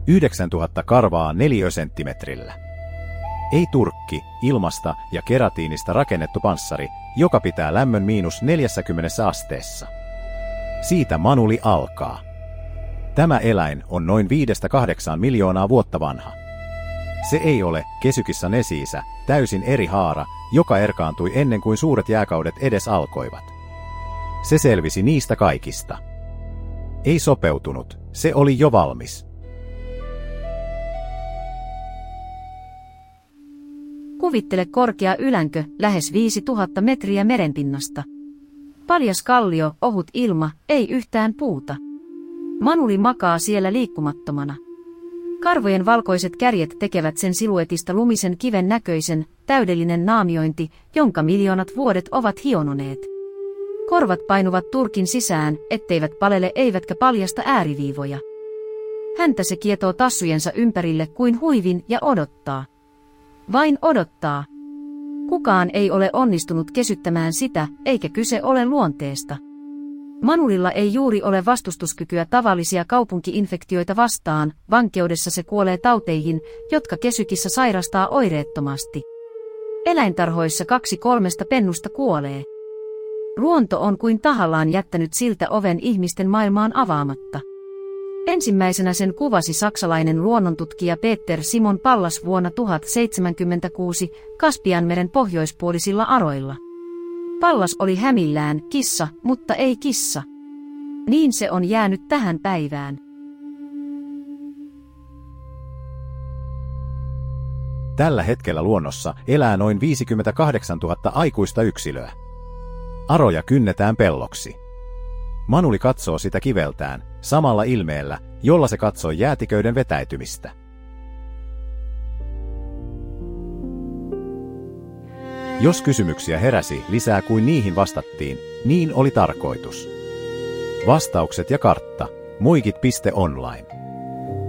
9000 karvaa neliösenttimetrillä. Ei turkki, ilmasta ja keratiinista rakennettu panssari, joka pitää lämmön -40 asteessa. Siitä Manuli alkaa. Tämä eläin on noin 5–8 miljoonaa vuotta vanha. Se ei ole Kesykissa Nesiisä, täysin eri haara, joka erkaantui ennen kuin suuret jääkaudet edes alkoivat. Se selvisi niistä kaikista. Ei sopeutunut, se oli jo valmis. Kuvittele korkea ylänkö, lähes 5000 metriä merenpinnasta. Paljas kallio, ohut ilma, ei yhtään puuta. Manuli makaa siellä liikkumattomana. Karvojen valkoiset kärjet tekevät sen siluetista lumisen kiven näköisen, täydellinen naamiointi, jonka miljoonat vuodet ovat hiononeet. Korvat painuvat turkin sisään, etteivät palele eivätkä paljasta ääriviivoja. Häntä se kietoo tassujensa ympärille kuin huivin ja odottaa. Vain odottaa. Kukaan ei ole onnistunut kesyttämään sitä, eikä kyse ole luonteesta. Manulilla ei juuri ole vastustuskykyä tavallisia kaupunki-infektioita vastaan, vankeudessa se kuolee tauteihin, jotka Kesykissä sairastaa oireettomasti. Eläintarhoissa 2–3 pennusta kuolee. Luonto on kuin tahallaan jättänyt siltä oven ihmisten maailmaan avaamatta. Ensimmäisenä sen kuvasi saksalainen luonnontutkija Peter Simon Pallas vuonna 1076 Kaspianmeren pohjoispuolisilla aroilla. Pallas oli hämillään, kissa, mutta ei kissa. Niin se on jäänyt tähän päivään. Tällä hetkellä luonnossa elää noin 58 000 aikuista yksilöä. Aroja kynnetään pelloksi. Manuli katsoo sitä kiveltään, samalla ilmeellä, jolla se katsoi jäätiköiden vetäytymistä. Jos kysymyksiä heräsi lisää kuin niihin vastattiin, niin oli tarkoitus. Vastaukset ja kartta. Muikit.online